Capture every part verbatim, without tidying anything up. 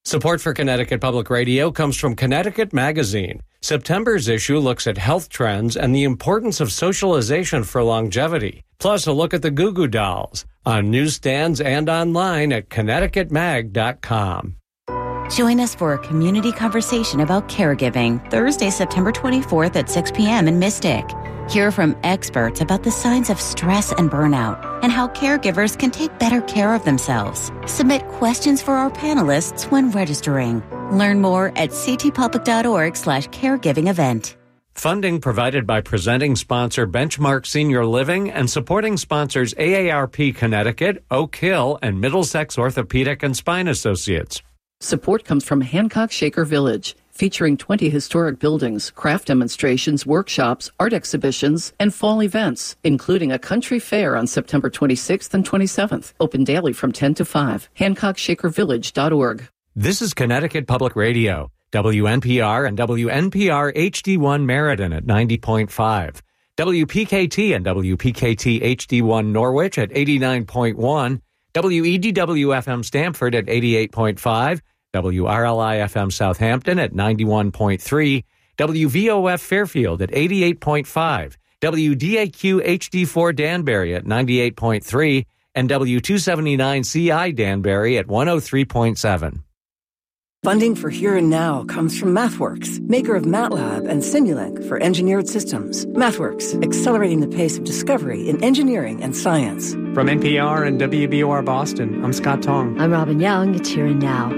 Support for Connecticut Public Radio comes from Connecticut Magazine. September's issue looks at health trends and the importance of socialization for longevity. Plus, a look at the Goo Goo Dolls on newsstands and online at connecticut mag dot com. Join us for a community conversation about caregiving, Thursday, September twenty-fourth at six p.m. in Mystic. Hear from experts about the signs of stress and burnout and how caregivers can take better care of themselves. Submit questions for our panelists when registering. Learn more at ctpublic.org slash caregiving event. Funding provided by presenting sponsor Benchmark Senior Living and supporting sponsors A A R P Connecticut, Oak Hill, and Middlesex Orthopedic and Spine Associates. Support comes from Hancock Shaker Village, featuring twenty historic buildings, craft demonstrations, workshops, art exhibitions, and fall events, including a country fair on September twenty-sixth and twenty-seventh. Open daily from ten to five. hancock shaker village dot org. This is Connecticut Public Radio, W N P R and W N P R H D one Meriden at ninety point five, W P K T and W P K T H D one Norwich at eighty-nine point one, W E D W F M Stamford at eighty-eight point five, W R L I F M Southampton at ninety-one point three, W V O F Fairfield at eighty-eight point five, W D A Q H D four Danbury at ninety-eight point three, and W two seventy-nine C I Danbury at one oh three point seven. Funding for Here and Now comes from MathWorks, maker of MATLAB and Simulink for engineered systems. MathWorks, accelerating the pace of discovery in engineering and science. From N P R and W B O R Boston, I'm Scott Tong. I'm Robin Young. It's Here and Now.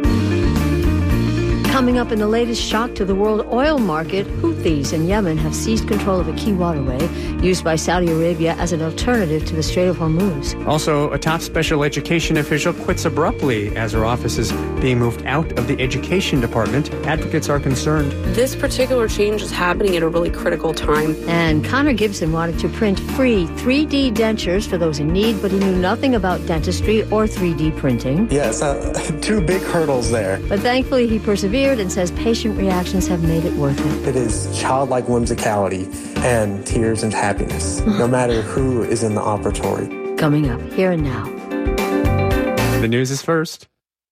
Coming up in the latest shock to the world oil market, Houthis in Yemen have seized control of a key waterway used by Saudi Arabia as an alternative to the Strait of Hormuz. Also, a top special education official quits abruptly as her office is being moved out of the education department. Advocates are concerned. This particular change is happening at a really critical time. And Connor Gibson wanted to print free three D dentures for those in need, but he knew nothing about dentistry or three D printing. Yes, uh, two big hurdles there. But thankfully, he persevered and says patient reactions have made it worth it. It is childlike whimsicality and tears and happiness, no matter who is in the operatory. Coming up, Here and Now. The news is first.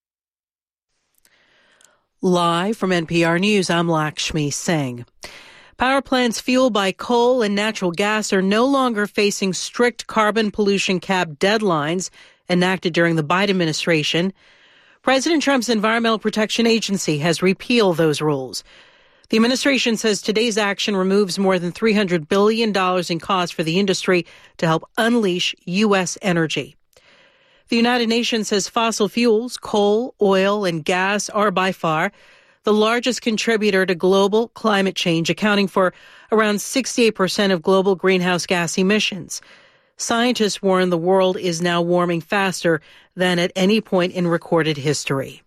Live from N P R News, I'm Lakshmi Singh. Power plants fueled by coal and natural gas are no longer facing strict carbon pollution cap deadlines enacted during the Biden administration. President Trump's Environmental Protection Agency has repealed those rules. The administration says today's action removes more than three hundred billion dollars in costs for the industry to help unleash U S energy. The United Nations says fossil fuels, coal, oil, and gas are by far the largest contributor to global climate change, accounting for around sixty-eight percent of global greenhouse gas emissions. Scientists warn the world is now warming faster than at any point in recorded history.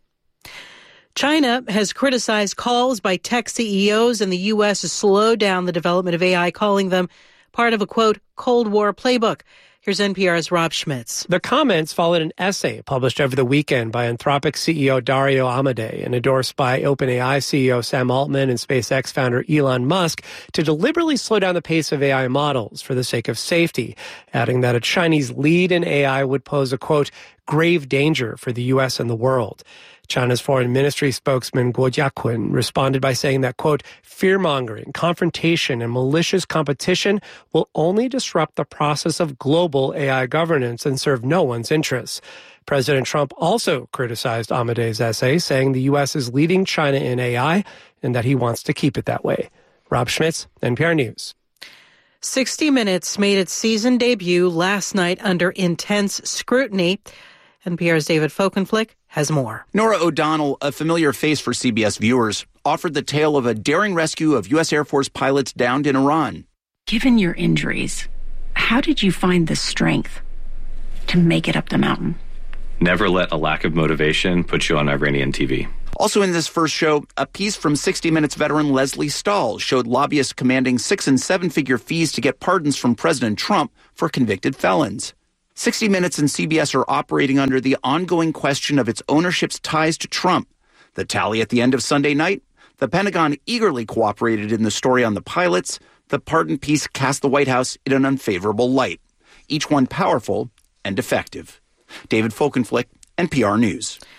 China has criticized calls by tech C E Os in the U S to slow down the development of A I, calling them part of a, quote, Cold War playbook. Here's N P R's Rob Schmitz. The comments followed an essay published over the weekend by Anthropic C E O Dario Amodei and endorsed by OpenAI C E O Sam Altman and SpaceX founder Elon Musk to deliberately slow down the pace of A I models for the sake of safety, adding that a Chinese lead in A I would pose a, quote, grave danger for the U S and the world. China's foreign ministry spokesman Guo Jiaqun responded by saying that, quote, fear-mongering, confrontation, and malicious competition will only disrupt the process of global A I governance and serve no one's interests. President Trump also criticized Amodei's essay, saying the U S is leading China in A I and that he wants to keep it that way. Rob Schmitz, N P R News. sixty minutes made its season debut last night under intense scrutiny. N P R's David Folkenflik has more. Norah O'Donnell, a familiar face for C B S viewers, offered the tale of a daring rescue of U S Air Force pilots downed in Iran. Given your injuries, how did you find the strength to make it up the mountain? Never let a lack of motivation put you on Iranian T V. Also in this first show, a piece from sixty minutes veteran Leslie Stahl showed lobbyists commanding six- and seven-figure fees to get pardons from President Trump for convicted felons. sixty minutes and C B S are operating under the ongoing question of its ownership's ties to Trump. The tally at the end of Sunday night? The Pentagon eagerly cooperated in the story on the pilots. The pardon piece cast the White House in an unfavorable light. Each one powerful and effective. David Folkenflik, N P R News.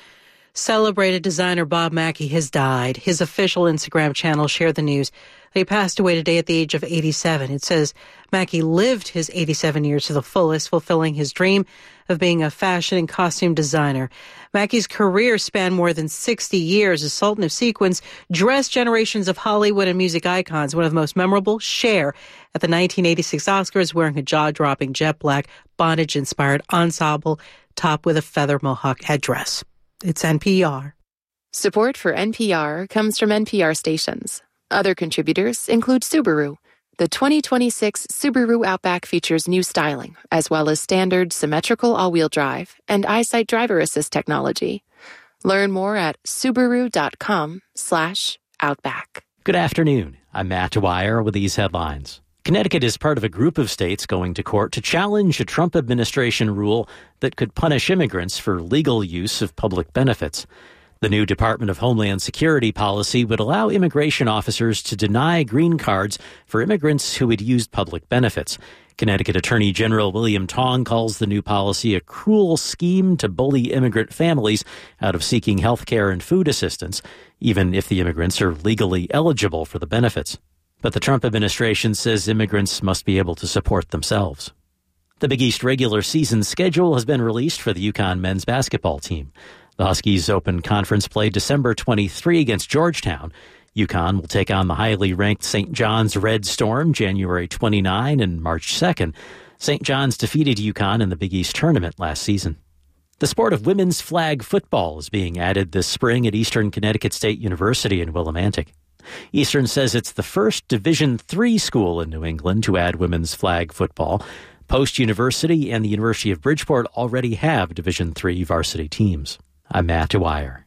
Celebrated designer Bob Mackie has died. His official Instagram channel shared the news. He passed away today at the age of eighty-seven. It says Mackie lived his eighty-seven years to the fullest, fulfilling his dream of being a fashion and costume designer. Mackie's career spanned more than sixty years as Sultan of Sequins, dressed generations of Hollywood and music icons. One of the most memorable, Cher, at the nineteen eighty-six Oscars, wearing a jaw-dropping jet black bondage-inspired ensemble top with a feather mohawk headdress. It's N P R. Support for N P R comes from N P R stations. Other contributors include Subaru. The twenty twenty-six Subaru Outback features new styling, as well as standard symmetrical all-wheel drive and EyeSight driver assist technology. Learn more at Subaru.com slash Outback. Good afternoon. I'm Matt Dwyer with these headlines. Connecticut is part of a group of states going to court to challenge a Trump administration rule that could punish immigrants for legal use of public benefits. The new Department of Homeland Security policy would allow immigration officers to deny green cards for immigrants who had used public benefits. Connecticut Attorney General William Tong calls the new policy a cruel scheme to bully immigrant families out of seeking health care and food assistance, even if the immigrants are legally eligible for the benefits. But the Trump administration says immigrants must be able to support themselves. The Big East regular season schedule has been released for the UConn men's basketball team. The Huskies open conference play December twenty-third against Georgetown. UConn will take on the highly ranked Saint John's Red Storm January twenty-ninth and March second. Saint John's defeated UConn in the Big East tournament last season. The sport of women's flag football is being added this spring at Eastern Connecticut State University in Willimantic. Eastern says it's the first Division three school in New England to add women's flag football. Post University and the University of Bridgeport already have Division three varsity teams. I'm Matt Dwyer.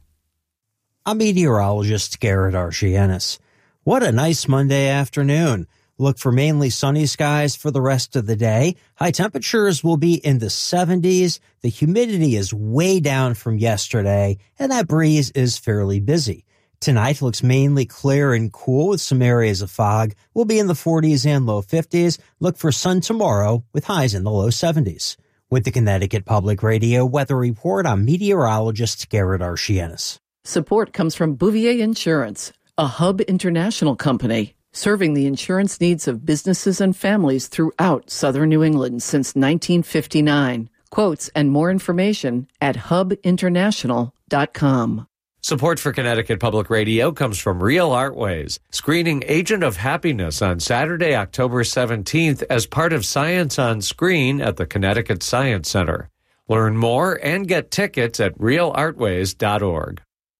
I'm meteorologist Garrett Archianis. What a nice Monday afternoon. Look for mainly sunny skies for the rest of the day. High temperatures will be in the seventies. The humidity is way down from yesterday, and that breeze is fairly busy. Tonight looks mainly clear and cool with some areas of fog. We'll be in the forties and low fifties. Look for sun tomorrow with highs in the low seventies. With the Connecticut Public Radio Weather Report, I'm meteorologist Garrett Archianis. Support comes from Bouvier Insurance, a Hub International company, serving the insurance needs of businesses and families throughout southern New England since nineteen fifty-nine. Quotes and more information at hub international dot com. Support for Connecticut Public Radio comes from Real Artways, screening Agent of Happiness on Saturday, October seventeenth as part of Science on Screen at the Connecticut Science Center. Learn more and get tickets at real artways dot org.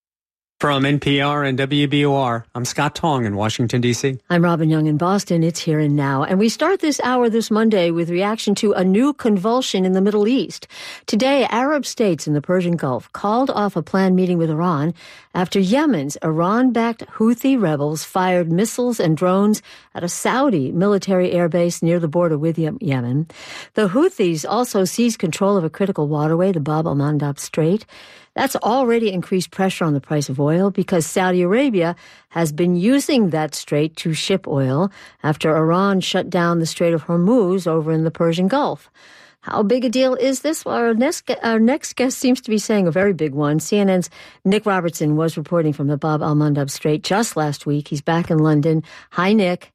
From N P R and W B O R, I'm Scott Tong in Washington, D C. I'm Robin Young in Boston. It's Here and Now. And we start this hour this Monday with reaction to a new convulsion in the Middle East. Today, Arab states in the Persian Gulf called off a planned meeting with Iran after Yemen's Iran-backed Houthi rebels fired missiles and drones at a Saudi military airbase near the border with Yemen. The Houthis also seized control of a critical waterway, the Bab al-Mandab Strait. That's already increased pressure on the price of oil because Saudi Arabia has been using that strait to ship oil after Iran shut down the Strait of Hormuz over in the Persian Gulf. How big a deal is this? Well, our next, our next guest seems to be saying a very big one. C N N's Nick Robertson was reporting from the Bab al-Mandab Strait just last week. He's back in London. Hi, Nick.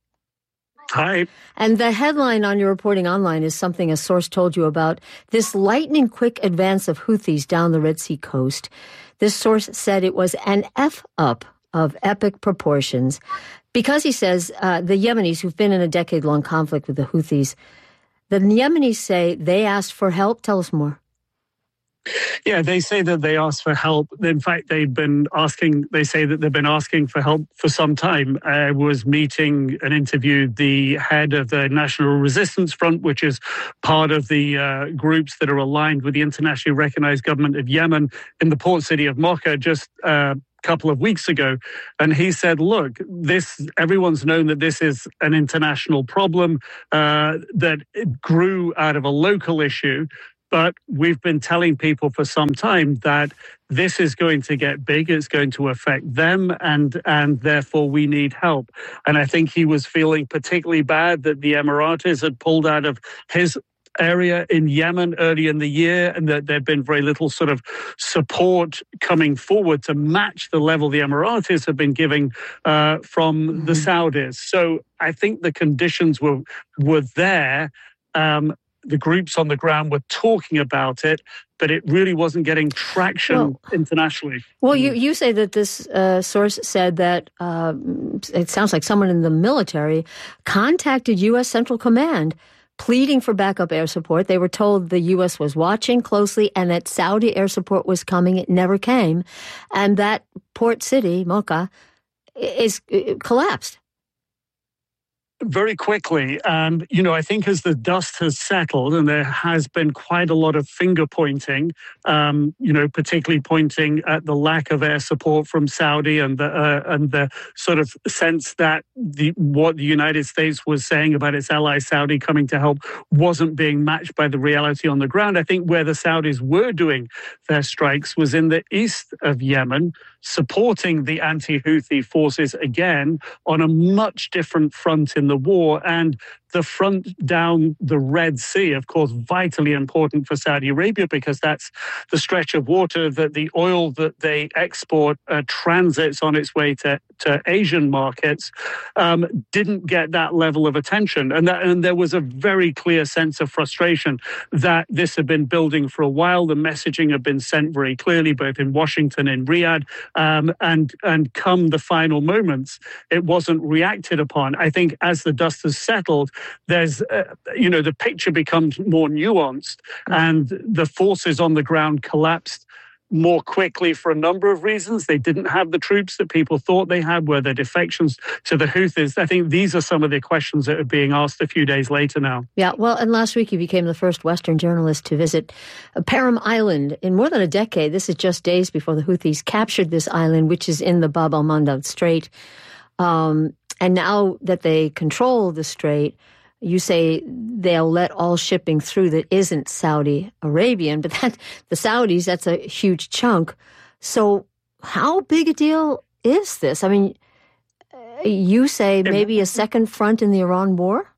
Hi. And the headline on your reporting online is something a source told you about this lightning-quick advance of Houthis down the Red Sea coast. This source said it was an F-up of epic proportions because, he says, uh, the Yemenis, who've been in a decade-long conflict with the Houthis, the Yemenis say they asked for help. Tell us more. Yeah, they say that they asked for help. In fact, they've been asking, they say that they've been asking for help for some time. I was meeting and interviewed the head of the National Resistance Front, which is part of the uh, groups that are aligned with the internationally recognized government of Yemen in the port city of Mocha just uh, a couple of weeks ago. And he said, look, this everyone's known that this is an international problem uh, that it grew out of a local issue. But we've been telling people for some time that this is going to get big, it's going to affect them, and and therefore we need help. And I think he was feeling particularly bad that the Emiratis had pulled out of his area in Yemen early in the year, and that there'd been very little sort of support coming forward to match the level the Emiratis have been giving uh, from mm-hmm. the Saudis. So I think the conditions were were there. Um, the groups on the ground were talking about it, but it really wasn't getting traction well, internationally. Well, you, you say that this uh, source said that uh, it sounds like someone in the military contacted U S Central Command pleading for backup air support. They were told the U S was watching closely and that Saudi air support was coming. It never came. And that port city, Mocha, is collapsed. Very quickly. And, you know, I think as the dust has settled and there has been quite a lot of finger pointing, um, you know, particularly pointing at the lack of air support from Saudi and the, uh, and the sort of sense that the what the United States was saying about its ally Saudi coming to help wasn't being matched by the reality on the ground. I think where the Saudis were doing their strikes was in the east of Yemen, supporting the anti-Houthi forces again on a much different front in the war, and the front down the Red Sea, of course, vitally important for Saudi Arabia because that's the stretch of water that the oil that they export uh, transits on its way to, to Asian markets, um, didn't get that level of attention. And, that, and there was a very clear sense of frustration that this had been building for a while. The messaging had been sent very clearly, both in Washington and Riyadh, um, and, and come the final moments, it wasn't reacted upon. I think as the dust has settled, there's, uh, you know, the picture becomes more nuanced and the forces on the ground collapsed more quickly for a number of reasons. They didn't have the troops that people thought they had. Were there defections to the Houthis? I think these are some of the questions that are being asked a few days later now. Yeah, well, and last week you became the first Western journalist to visit Param Island in more than a decade. This is just days before the Houthis captured this island, which is in the Bab al-Mandab Strait. Um, and now that they control the strait, you say they'll let all shipping through that isn't Saudi Arabian, but that the Saudis, that's a huge chunk. So how big a deal is this? I mean, you say maybe a second front in the Iran war?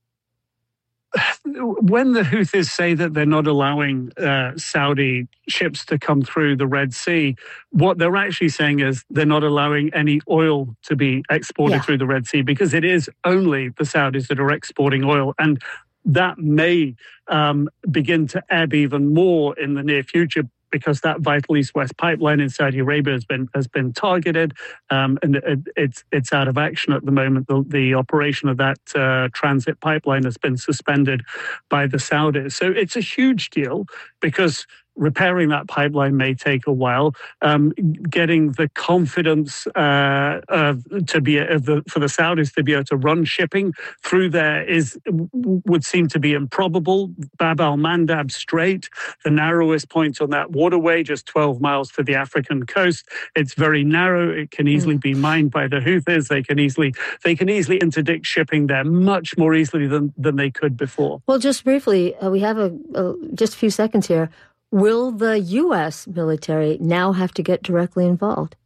When the Houthis say that they're not allowing uh, Saudi ships to come through the Red Sea, what they're actually saying is they're not allowing any oil to be exported yeah. through the Red Sea, because it is only the Saudis that are exporting oil. And that may um, begin to ebb even more in the near future, because that vital East-West pipeline in Saudi Arabia has been has been targeted, um, and it, it's it's out of action at the moment. The, the operation of that uh, transit pipeline has been suspended by the Saudis. So it's a huge deal because repairing that pipeline may take a while. Um, getting the confidence uh, of, to be of the, for the Saudis to be able to run shipping through there is would seem to be improbable. Bab al-Mandab Strait, the narrowest point on that waterway, just twelve miles to the African coast. It's very narrow. It can easily be mined by the Houthis. They can easily they can easily interdict shipping there much more easily than than they could before. Well, just briefly, uh, we have a, a just a few seconds here. Will the U S military now have to get directly involved?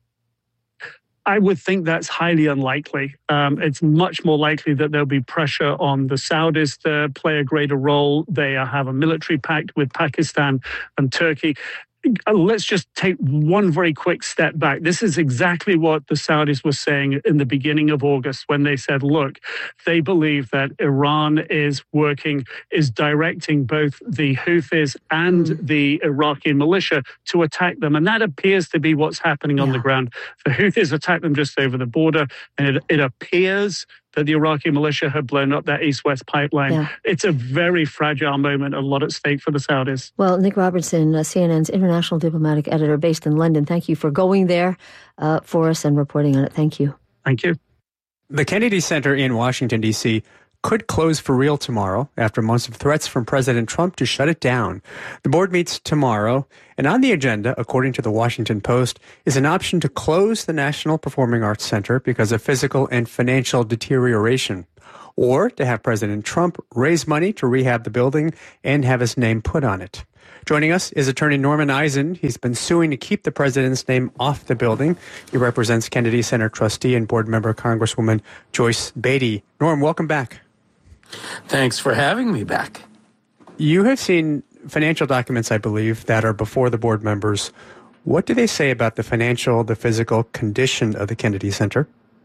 I would think that's highly unlikely. Um, it's much more likely that there'll be pressure on the Saudis to play a greater role. They have a military pact with Pakistan and Turkey. Let's just take one very quick step back. This is exactly what the Saudis were saying in the beginning of August when they said, look, they believe that Iran is working, is directing both the Houthis and mm. the Iraqi militia to attack them. And that appears to be what's happening on yeah. the ground. The Houthis attack them just over the border, and it, it appears that the Iraqi militia have blown up that east-west pipeline. Yeah. It's a very fragile moment, a lot at stake for the Saudis. Well, Nick Robertson, uh, C N N's international diplomatic editor based in London, thank you for going there uh, for us and reporting on it. Thank you. Thank you. The Kennedy Center in Washington, D C could close for real tomorrow after months of threats from President Trump to shut it down. The board meets tomorrow, and on the agenda, according to the Washington Post, is an option to close the National Performing Arts Center because of physical and financial deterioration, or to have President Trump raise money to rehab the building and have his name put on it. Joining us is attorney Norman Eisen. He's been suing to keep the president's name off the building. He represents Kennedy Center trustee and board member Congresswoman Joyce Beatty. Norm, welcome back. Thanks for having me back. You have seen financial documents, I believe, that are before the board members. What do they say about the financial, the physical condition of the Kennedy Center?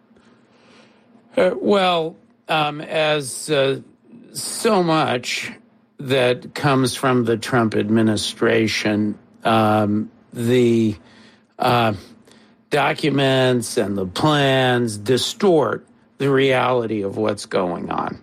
Uh, well, um, as uh, so much that comes from the Trump administration, um, the uh, documents and the plans distort the reality of what's going on.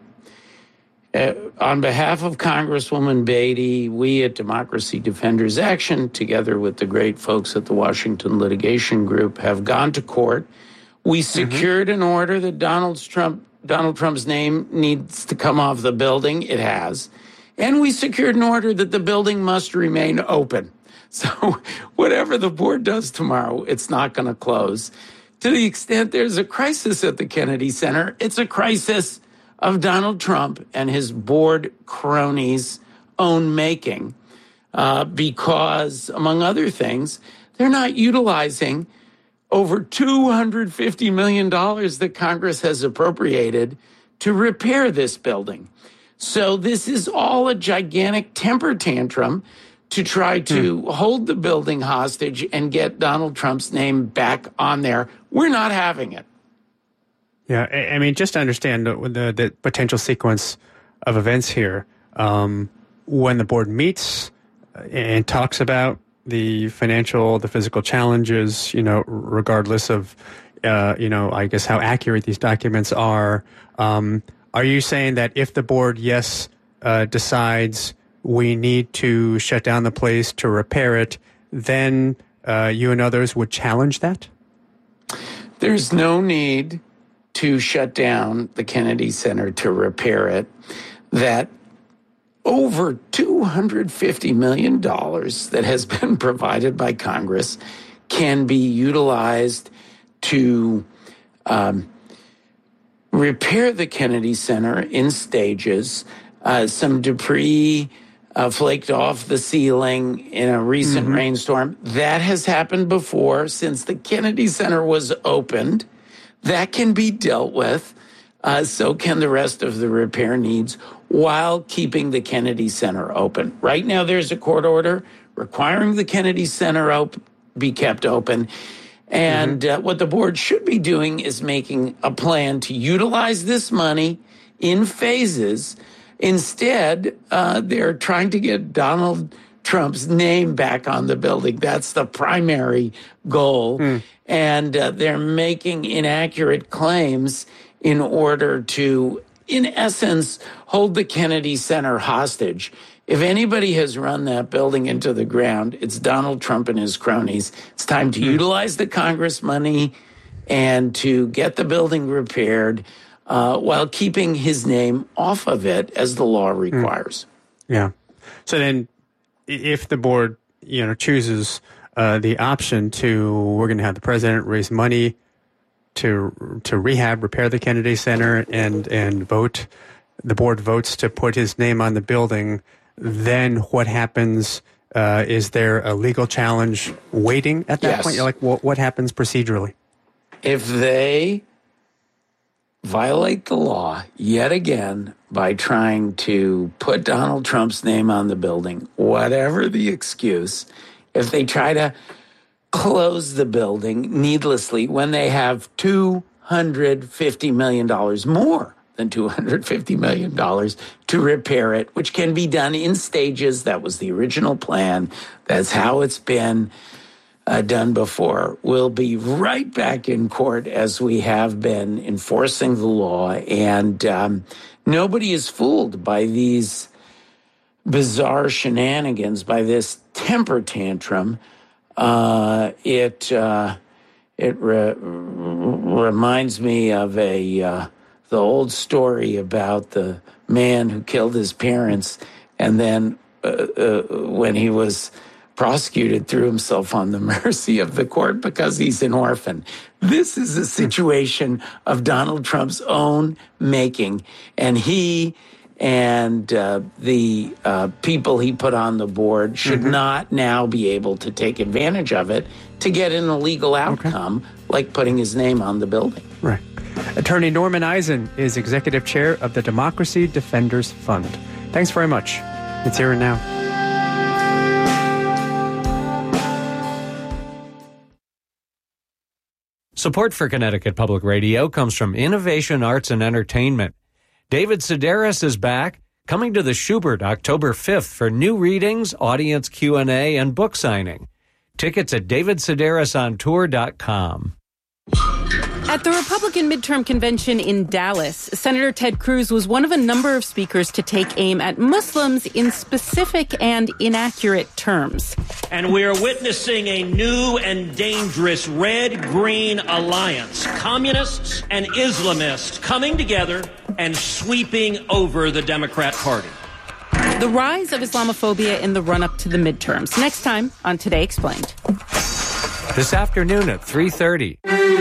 Uh, on behalf of Congresswoman Beatty, we at Democracy Defenders Action, together with the great folks at the Washington Litigation Group, have gone to court. We secured mm-hmm. an order that Donald Trump, Donald Trump's name needs to come off the building. It has. And we secured an order that the building must remain open. So whatever the board does tomorrow, it's not going to close. To the extent there's a crisis at the Kennedy Center, it's a crisis of Donald Trump and his board cronies' own making, uh, because, among other things, they're not utilizing over two hundred fifty million dollars that Congress has appropriated to repair this building. So this is all a gigantic temper tantrum to try to hmm. hold the building hostage and get Donald Trump's name back on there. We're not having it. Yeah, I mean, just to understand the, the, the potential sequence of events here, um, when the board meets and talks about the financial, the physical challenges, you know, regardless of, uh, you know, I guess how accurate these documents are, um, are you saying that if the board, yes, uh, decides we need to shut down the place to repair it, then uh, you and others would challenge that? There's no need to shut down the Kennedy Center to repair it. That over two hundred fifty million dollars that has been provided by Congress can be utilized to um, repair the Kennedy Center in stages. Uh, some debris uh, flaked off the ceiling in a recent mm-hmm. rainstorm. That has happened before since the Kennedy Center was opened. That can be dealt with. Uh, so can the rest of the repair needs while keeping the Kennedy Center open. Right now, there's a court order requiring the Kennedy Center op- be kept open. And mm-hmm. uh, what the board should be doing is making a plan to utilize this money in phases. Instead, uh, they're trying to get Donald Trump's name back on the building. That's the primary goal. Mm. And uh, they're making inaccurate claims in order to, in essence, hold the Kennedy Center hostage. If anybody has run that building into the ground, it's Donald Trump and his cronies. It's time to mm. utilize the Congress money and to get the building repaired uh, while keeping his name off of it as the law requires. Mm. Yeah. So then if the board, you know, chooses uh, the option to, we're going to have the president raise money to to rehab, repair the Kennedy Center, and and vote, the board votes to put his name on the building, then what happens? Uh, is there a legal challenge waiting at that yes. point? Like, what, what happens procedurally? If they violate the law yet again by trying to put Donald Trump's name on the building, whatever the excuse, if they try to close the building needlessly when they have two hundred fifty million dollars more than two hundred fifty million dollars to repair it, which can be done in stages. That was the original plan. That's how it's been uh, done before. We'll be right back in court as we have been enforcing the law. And um, nobody is fooled by these bizarre shenanigans, by this temper tantrum. Uh, it uh, it re- reminds me of a uh, the old story about the man who killed his parents, and then uh, uh, when he was prosecuted, threw himself on the mercy of the court because he's an orphan. This is a situation of Donald Trump's own making, and he and uh, the uh, people he put on the board should mm-hmm. not now be able to take advantage of it to get an illegal outcome, okay. like putting his name on the building. Right. Attorney Norman Eisen is executive chair of the Democracy Defenders Fund. Thanks very much. It's here and now. Support for Connecticut Public Radio comes from Innovation Arts and Entertainment. David Sedaris is back, coming to the Schubert October fifth for new readings, audience Q and A, and book signing. Tickets at david sedaris on tour dot com. At the Republican midterm convention in Dallas, Senator Ted Cruz was one of a number of speakers to take aim at Muslims in specific and inaccurate terms. And we are witnessing a new and dangerous red-green alliance, communists and Islamists coming together and sweeping over the Democrat Party. The rise of Islamophobia in the run-up to the midterms. Next time on Today Explained. This afternoon at three thirty.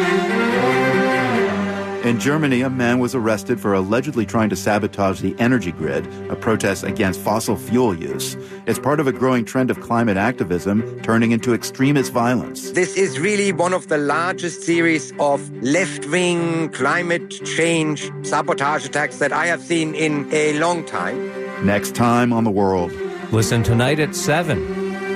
In Germany, a man was arrested for allegedly trying to sabotage the energy grid, a protest against fossil fuel use. It's part of a growing trend of climate activism turning into extremist violence. This is really one of the largest series of left-wing climate change sabotage attacks that I have seen in a long time. Next time on The World. Listen tonight at seven.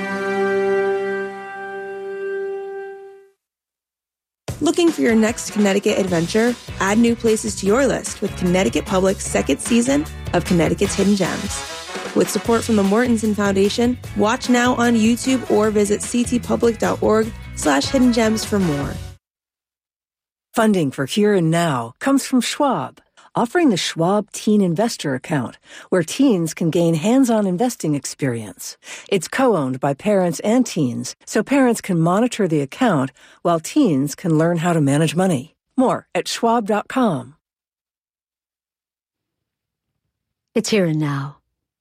Looking for your next Connecticut adventure? Add new places to your list with Connecticut Public's second season of Connecticut's Hidden Gems. With support from the Mortensen Foundation, watch now on YouTube or visit ctpublic.org slash hidden gems for more. Funding for Here and Now comes from Schwab, offering the Schwab Teen Investor Account, where teens can gain hands-on investing experience. It's co-owned by parents and teens, so parents can monitor the account while teens can learn how to manage money. More at schwab dot com. It's Here and Now.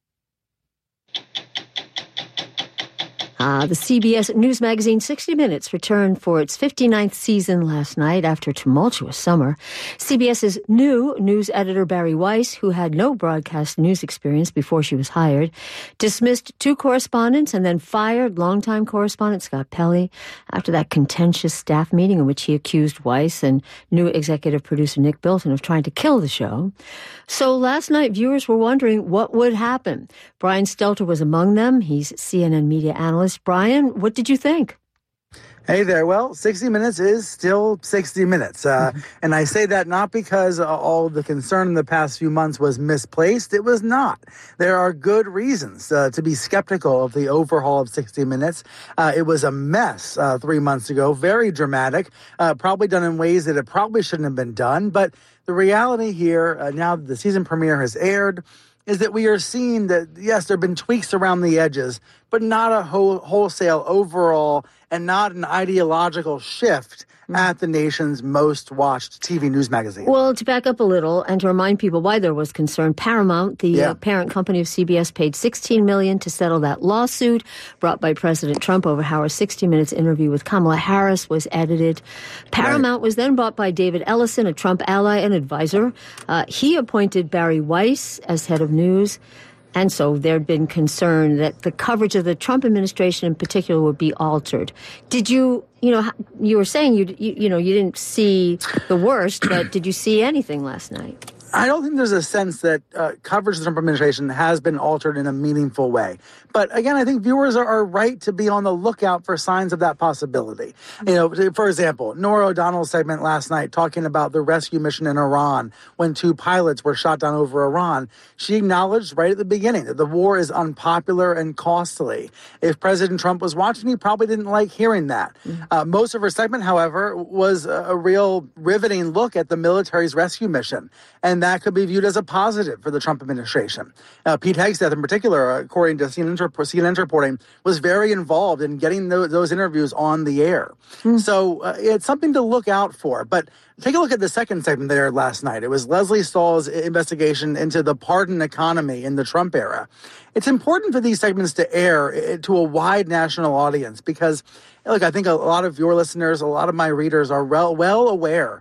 Uh, the C B S News magazine sixty minutes returned for its fifty-ninth season last night after a tumultuous summer. CBS's new news editor, Bari Weiss, who had no broadcast news experience before she was hired, dismissed two correspondents and then fired longtime correspondent Scott Pelley after that contentious staff meeting in which he accused Weiss and new executive producer Nick Bilton of trying to kill the show. So last night, viewers were wondering what would happen. Brian Stelter was among them. He's C N N media analyst. Brian, what did you think? Hey there. Well, sixty minutes is still sixty minutes. Uh, mm-hmm. And I say that not because uh, all the concern in the past few months was misplaced. It was not. There are good reasons uh, to be skeptical of the overhaul of sixty minutes. Uh, it was a mess uh, three months ago, very dramatic, uh, probably done in ways that it probably shouldn't have been done. But the reality here, uh, now that the season premiere has aired, is that we are seeing that, yes, there have been tweaks around the edges, but not a whole, wholesale overall and not an ideological shift mm-hmm. at the nation's most watched T V news magazine. Well, to back up a little and to remind people why there was concern, Paramount, the yeah. uh, parent company of C B S, paid sixteen million dollars to settle that lawsuit brought by President Trump over how a sixty minutes interview with Kamala Harris was edited. Paramount right. was then bought by David Ellison, a Trump ally and advisor. Uh, he appointed Bari Weiss as head of news. And so there'd been concern that the coverage of the Trump administration in particular would be altered. Did you, you know, you were saying you, you, you know, you didn't see the worst, but did you see anything last night? I don't think there's a sense that uh, coverage of the Trump administration has been altered in a meaningful way. But again, I think viewers are, are right to be on the lookout for signs of that possibility. You know, for example, Norah O'Donnell's segment last night talking about the rescue mission in Iran when two pilots were shot down over Iran. She acknowledged right at the beginning that the war is unpopular and costly. If President Trump was watching, he probably didn't like hearing that. Mm-hmm. Uh, most of her segment, however, was a, a real riveting look at the military's rescue mission. And that could be viewed as a positive for the Trump administration. Uh, Pete Hegseth, in particular, according to C N N, C N N's reporting, was very involved in getting those, those interviews on the air. Mm. So uh, it's something to look out for. But take a look at the second segment there last night. It was Leslie Stahl's investigation into the pardon economy in the Trump era. It's important for these segments to air to a wide national audience because, look, I think a lot of your listeners, a lot of my readers are well, well aware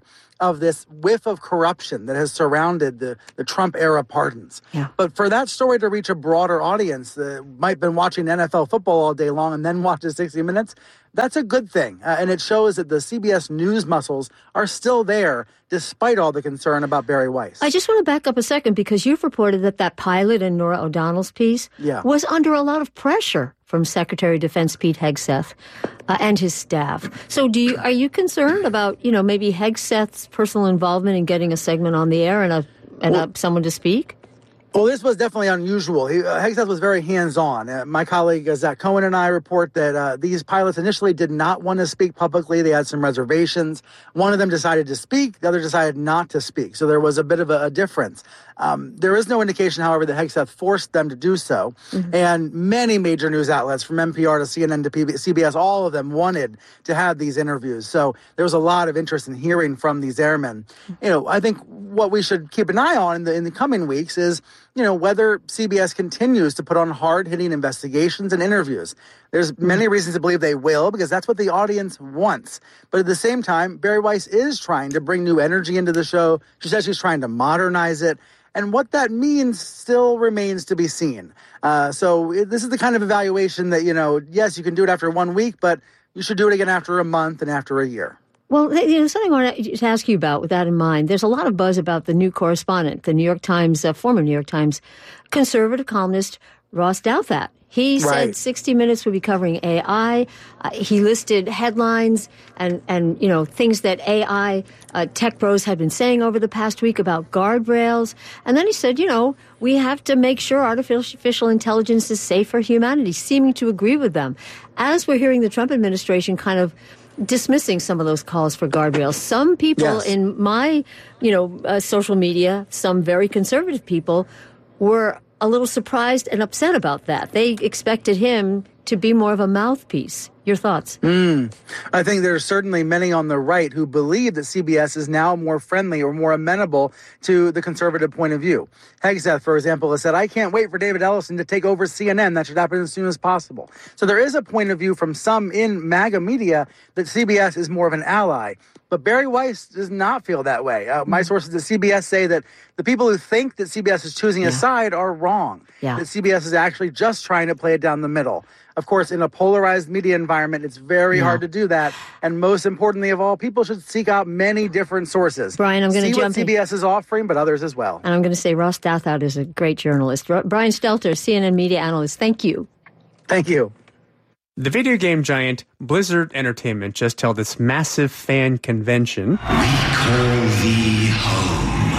of this whiff of corruption that has surrounded the, the Trump-era pardons. Yeah. But for that story to reach a broader audience that might have been watching N F L football all day long and then watches sixty minutes, that's a good thing. Uh, and it shows that the C B S News muscles are still there despite all the concern about Bari Weiss. I just want to back up a second because you've reported that that pilot in Norah O'Donnell's piece yeah. was under a lot of pressure from Secretary of Defense Pete Hegseth uh, and his staff. So do you, are you concerned about, you know, maybe Hegseth's personal involvement in getting a segment on the air and a, and well, a, someone to speak? Well, this was definitely unusual. He, uh, Hegseth was very hands-on. Uh, my colleague uh, Zach Cohen and I report that uh, these pilots initially did not want to speak publicly. They had some reservations. One of them decided to speak. The other decided not to speak. So there was a bit of a, a difference. Um, there is no indication, however, that Hegseth forced them to do so. Mm-hmm. And many major news outlets, from N P R to C N N to P B- C B S, all of them wanted to have these interviews. So there was a lot of interest in hearing from these airmen. You know, I think what we should keep an eye on in the, in the coming weeks is, you know, whether C B S continues to put on hard-hitting investigations and interviews. There's many reasons to believe they will, because that's what the audience wants. But at the same time, Bari Weiss is trying to bring new energy into the show. She says she's trying to modernize it. And what that means still remains to be seen. Uh, so it, this is the kind of evaluation that, you know, yes, you can do it after one week, but you should do it again after a month and after a year. Well, you know, something I want to ask you about with that in mind. There's a lot of buzz about the new correspondent, the New York Times, uh, former New York Times conservative columnist Ross Douthat. He said right. sixty minutes would be covering A I. Uh, he listed headlines and, and, you know, things that A I uh, tech bros had been saying over the past week about guardrails. And then he said, you know, we have to make sure artificial intelligence is safe for humanity, seeming to agree with them. As we're hearing the Trump administration kind of dismissing some of those calls for guardrails, some people yes. in my, you know, uh, social media, some very conservative people, were a little surprised and upset about that. They expected him to be more of a mouthpiece. Your thoughts? Mm. I think there's certainly many on the right who believe that C B S is now more friendly or more amenable to the conservative point of view. Hegseth, for example, has said, I can't wait for David Ellison to take over C N N. That should happen as soon as possible. So there is a point of view from some in MAGA media that C B S is more of an ally. But Bari Weiss does not feel that way. Uh, my sources at C B S say that the people who think that C B S is choosing yeah. a side are wrong. Yeah. That C B S is actually just trying to play it down the middle. Of course, in a polarized media environment, it's very yeah. hard to do that. And most importantly of all, people should seek out many different sources. Brian, I'm going to See jump what C B S in. is offering, but others as well. And I'm going to say Ross Douthat is a great journalist. Brian Stelter, C N N media analyst, thank you. Thank you. The video game giant Blizzard Entertainment just held its massive fan convention. We call thee home.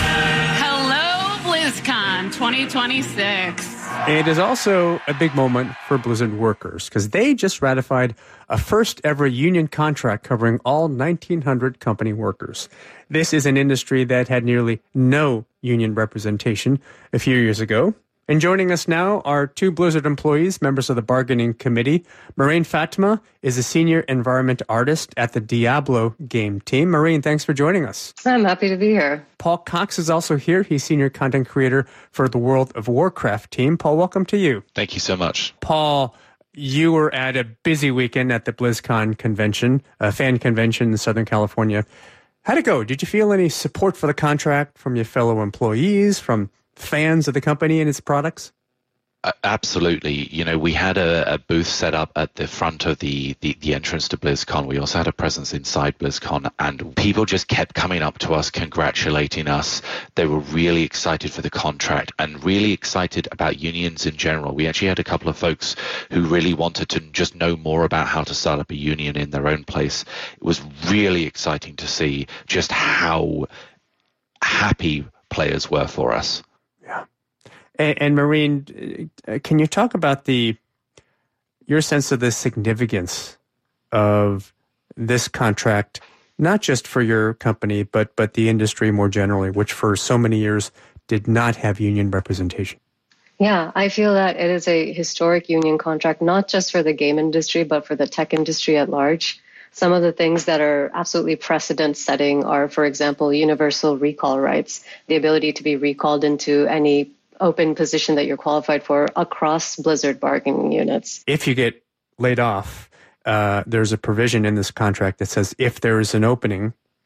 Hello, BlizzCon twenty twenty-six. It is also a big moment for Blizzard workers because they just ratified a first ever union contract covering all nineteen hundred company workers. This is an industry that had nearly no union representation a few years ago. And joining us now are two Blizzard employees, members of the bargaining committee. Maureen Fatima is a senior environment artist at the Diablo game team. Maureen, thanks for joining us. I'm happy to be here. Paul Cox is also here. He's senior content creator for the World of Warcraft team. Paul, welcome to you. Thank you so much. Paul, you were at a busy weekend at the BlizzCon convention, a fan convention in Southern California. How'd it go? Did you feel any support for the contract from your fellow employees, from fans of the company and its products? Uh, absolutely. You know, we had a, a booth set up at the front of the, the, the entrance to BlizzCon. We also had a presence inside BlizzCon, and people just kept coming up to us, congratulating us. They were really excited for the contract and really excited about unions in general. We actually had a couple of folks who really wanted to just know more about how to start up a union in their own place. It was really exciting to see just how happy players were for us. And, and Maureen, can you talk about the your sense of the significance of this contract, not just for your company, but but the industry more generally, which for so many years did not have union representation? Yeah, I feel that it is a historic union contract, not just for the game industry, but for the tech industry at large. Some of the things that are absolutely precedent-setting are, for example, universal recall rights, the ability to be recalled into any open position that you're qualified for across Blizzard bargaining units. If you get laid off, uh, there's a provision in this contract that says if there is an opening,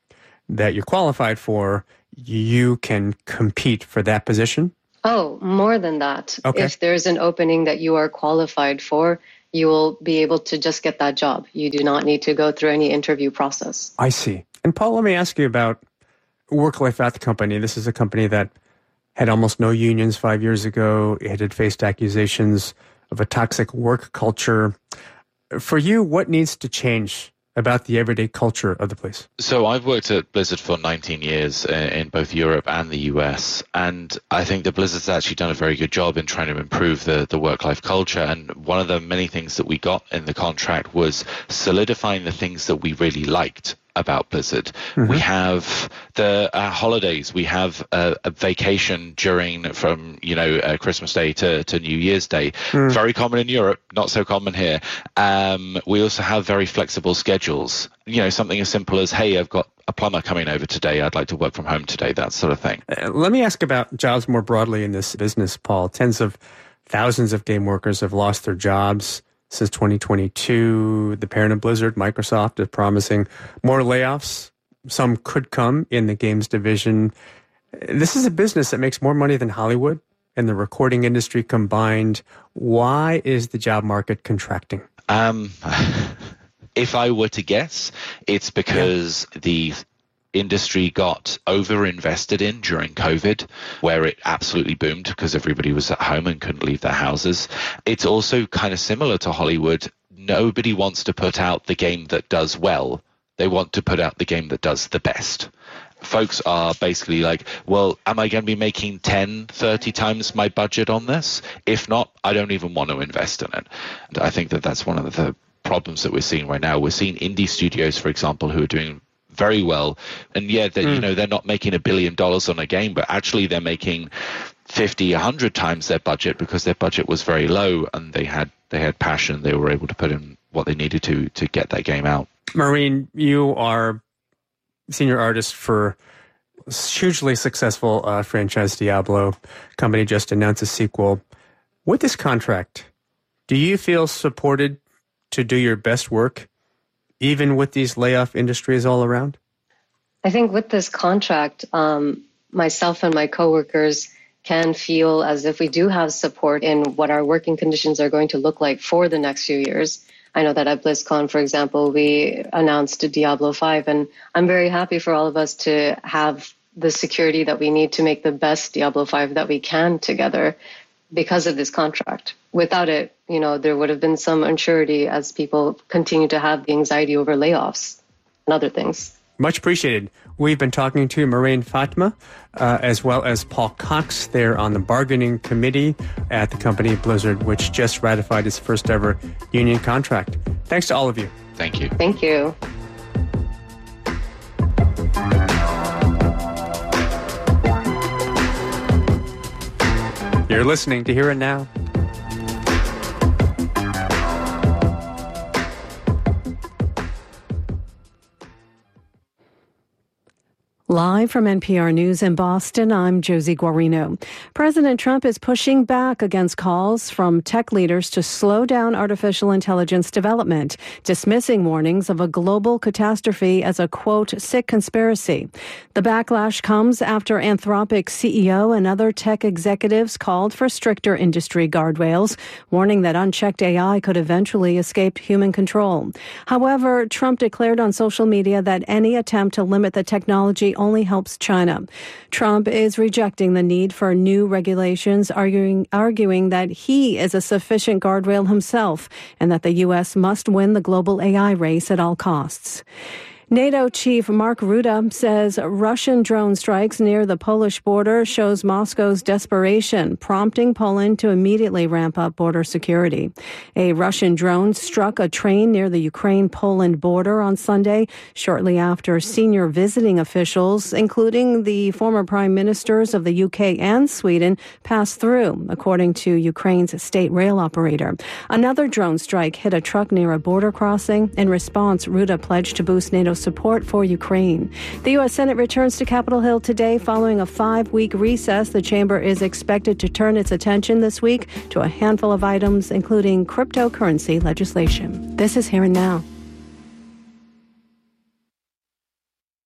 that you're qualified for, you can compete for that position? Oh, more than that. Okay. If there's an opening that you are qualified for, you will be able to just get that job. You do not need to go through any interview process. I see. And Paul, let me ask you about work life at the company. This is a company that had almost no unions five years ago. It had faced accusations of a toxic work culture. For you, what needs to change about the everyday culture of the place? So I've worked at Blizzard for nineteen years in both Europe and the U S, and I think that Blizzard's actually done a very good job in trying to improve the, the work-life culture. And one of the many things that we got in the contract was solidifying the things that we really liked about Blizzard. Mm-hmm. We have the uh, holidays. We have a, a vacation during from, you know, uh, Christmas Day to, to New Year's Day. Mm. Very common in Europe, not so common here. Um, we also have very flexible schedules. You know, something as simple as, hey, I've got a plumber coming over today. I'd like to work from home today, that sort of thing. Uh, let me ask about jobs more broadly in this business, Paul. Tens of thousands of game workers have lost their jobs since twenty twenty-two. The parent of Blizzard, Microsoft, is promising more layoffs. Some could come in the games division. This is a business that makes more money than Hollywood and the recording industry combined. Why is the job market contracting? Um, if I were to guess, it's because yeah. the industry got over-invested in during COVID, where it absolutely boomed because everybody was at home and couldn't leave their houses. It's also kind of similar to Hollywood. Nobody wants to put out the game that does well. They want to put out the game that does the best. Folks are basically like, well, am I going to be making ten, thirty times my budget on this? If not, I don't even want to invest in it. And I think that that's one of the problems that we're seeing right now. We're seeing indie studios, for example, who are doing very well, and yeah, they, mm. you know, they're not making a billion dollars on a game, but actually they're making fifty, a hundred times their budget because their budget was very low, and they had they had passion. They were able to put in what they needed to to get that game out. Maureen, you are senior artist for hugely successful uh, franchise Diablo. Company just announced a sequel. With this contract, do you feel supported to do your best work, even with these layoff industries all around? I think with this contract, um, myself and my coworkers can feel as if we do have support in what our working conditions are going to look like for the next few years. I know that at BlizzCon, for example, we announced Diablo five, and I'm very happy for all of us to have the security that we need to make the best Diablo five that we can together because of this contract. Without it, you know, there would have been some unsurety as people continue to have the anxiety over layoffs and other things. Much appreciated. We've been talking to Maureen Fatma, uh, as well as Paul Cox. They're on the bargaining committee at the company Blizzard, which just ratified its first ever union contract. Thanks to all of you. Thank you. Thank you. You're listening to Here and Now. Live from N P R News in Boston, I'm Josie Guarino. President Trump is pushing back against calls from tech leaders to slow down artificial intelligence development, dismissing warnings of a global catastrophe as a, quote, sick conspiracy. The backlash comes after Anthropic C E O and other tech executives called for stricter industry guardrails, warning that unchecked A I could eventually escape human control. However, Trump declared on social media that any attempt to limit the technology only helps China. Trump is rejecting the need for new regulations, arguing, arguing that he is a sufficient guardrail himself and that the U S must win the global A I race at all costs. NATO chief Mark Rutte says Russian drone strikes near the Polish border shows Moscow's desperation, prompting Poland to immediately ramp up border security. A Russian drone struck a train near the Ukraine-Poland border on Sunday, shortly after senior visiting officials, including the former prime ministers of the U K and Sweden, passed through, according to Ukraine's state rail operator. Another drone strike hit a truck near a border crossing. In response, Rutte pledged to boost NATO support for Ukraine. The U S Senate returns to Capitol Hill today following a five-week recess. The chamber is expected to turn its attention this week to a handful of items, including cryptocurrency legislation. This is Here and Now.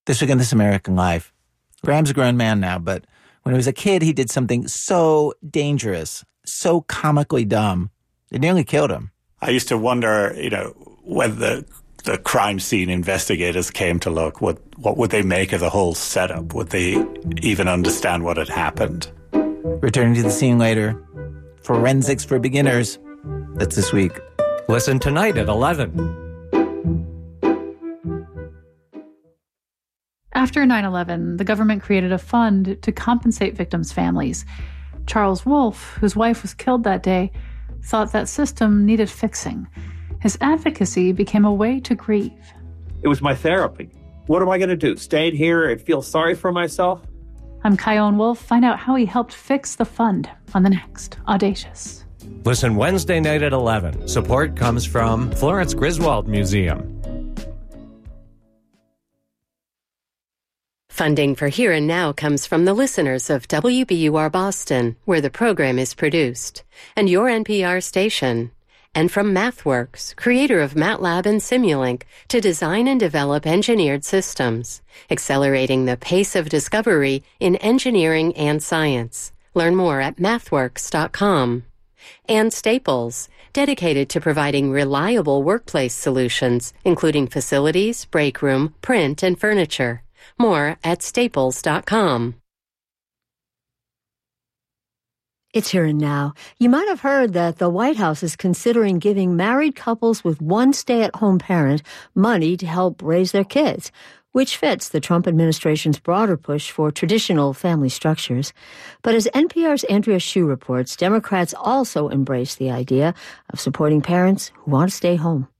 This week on This American Life. Graham's a grown man now, but when he was a kid, he did something so dangerous, so comically dumb, it nearly killed him. I used to wonder, you know, whether the, the crime scene investigators came to look, what, what would they make of the whole setup? Would they even understand what had happened? Returning to the scene later. Forensics for Beginners. That's this week. Listen tonight at eleven. After nine eleven, the government created a fund to compensate victims' families. Charles Wolfe, whose wife was killed that day, thought that system needed fixing. His advocacy became a way to grieve. It was my therapy. What am I going to do? Stay here and feel sorry for myself? I'm Kyone Wolfe. Find out how he helped fix the fund on the next Audacious. Listen Wednesday night at eleven. Support comes from Florence Griswold Museum. Funding for Here and Now comes from the listeners of W B U R Boston, where the program is produced, and your N P R station, and from MathWorks, creator of MATLAB and Simulink, to design and develop engineered systems, accelerating the pace of discovery in engineering and science. Learn more at mathworks dot com. And Staples, dedicated to providing reliable workplace solutions, including facilities, break room, print, and furniture. More at staples dot com. It's Here and Now. You might have heard that the White House is considering giving married couples with one stay-at-home parent money to help raise their kids, which fits the Trump administration's broader push for traditional family structures. But as N P R's Andrea Hsu reports, Democrats also embrace the idea of supporting parents who want to stay home.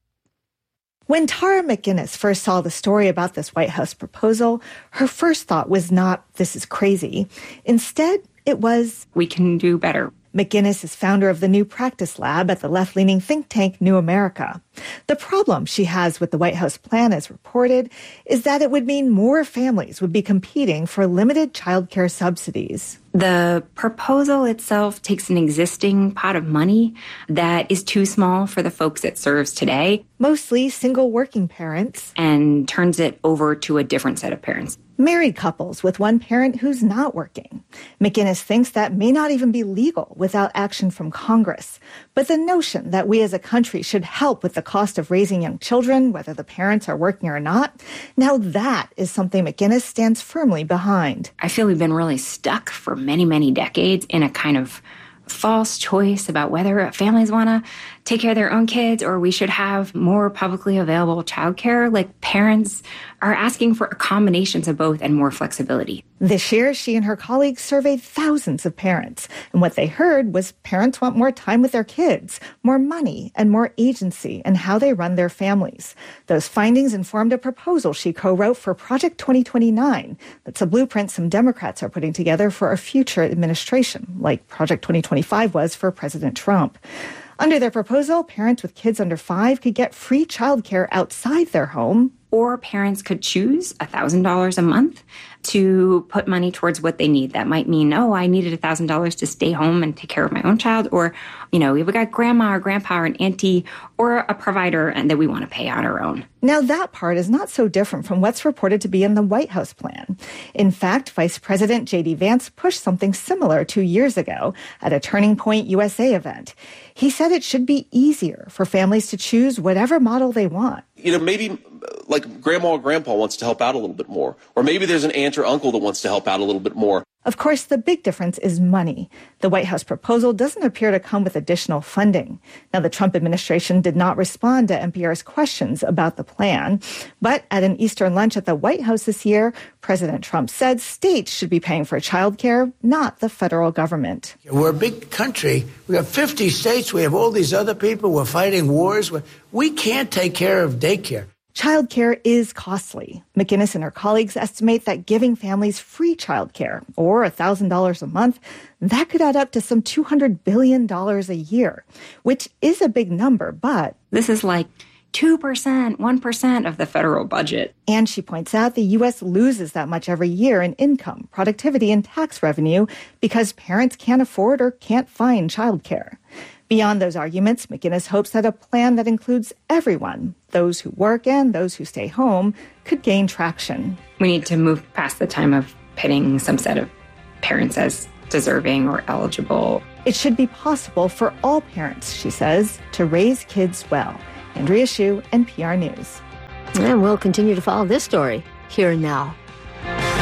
When Tara McGinnis first saw the story about this White House proposal, her first thought was not, this is crazy. Instead, it was, we can do better. McGinnis is founder of the New Practice Lab at the left-leaning think tank New America. The problem she has with the White House plan, as reported, is that it would mean more families would be competing for limited child care subsidies. The proposal itself takes an existing pot of money that is too small for the folks it serves today. Mostly single working parents. And turns it over to a different set of parents. Married couples with one parent who's not working. McGinnis thinks that may not even be legal without action from Congress. But the notion that we as a country should help with the cost of raising young children, whether the parents are working or not, now that is something McGinnis stands firmly behind. I feel we've been really stuck for many, many decades in a kind of false choice about whether families want to take care of their own kids or we should have more publicly available childcare. Like, parents are asking for combinations of both and more flexibility. This year, she and her colleagues surveyed thousands of parents, and what they heard was parents want more time with their kids, more money, and more agency in how they run their families. Those findings informed a proposal she co-wrote for Project twenty twenty-nine. That's a blueprint some Democrats are putting together for a future administration, like Project twenty twenty-five was for President Trump. Under their proposal, parents with kids under five could get free childcare outside their home. Or parents could choose one thousand dollars a month to put money towards what they need. That might mean, oh, I needed one thousand dollars to stay home and take care of my own child. Or, you know, we've got grandma or grandpa or an auntie or a provider and that we want to pay on our own. Now, that part is not so different from what's reported to be in the White House plan. In fact, Vice President J D Vance pushed something similar two years ago at a Turning Point U S A event. He said it should be easier for families to choose whatever model they want. You know, maybe like grandma or grandpa wants to help out a little bit more. Or maybe there's an aunt or uncle that wants to help out a little bit more. Of course, the big difference is money. The White House proposal doesn't appear to come with additional funding. Now, the Trump administration did not respond to N P R's questions about the plan. But at an Easter lunch at the White House this year, President Trump said states should be paying for child care, not the federal government. We're a big country. We have fifty states. We have all these other people. We're fighting wars. We can't take care of daycare. Childcare is costly. McGinnis and her colleagues estimate that giving families free childcare, or one thousand dollars a month, that could add up to some two hundred billion dollars a year, which is a big number, but... This is like two percent, one percent of the federal budget. And she points out the U S loses that much every year in income, productivity, and tax revenue because parents can't afford or can't find childcare. Beyond those arguments, McGinnis hopes that a plan that includes everyone, those who work and those who stay home, could gain traction. We need to move past the time of pitting some set of parents as deserving or eligible. It should be possible for all parents, she says, to raise kids well. Andrea Hsu, N P R News. And we'll continue to follow this story here and now.